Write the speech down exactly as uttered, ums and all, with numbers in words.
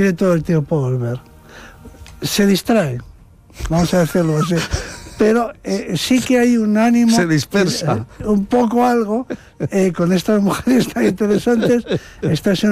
quiere todo el tiempo volver. Se distrae, vamos a decirlo así. Pero eh, sí que hay un ánimo... Se dispersa. Eh, un poco algo, eh, con estas mujeres tan interesantes. Esta es una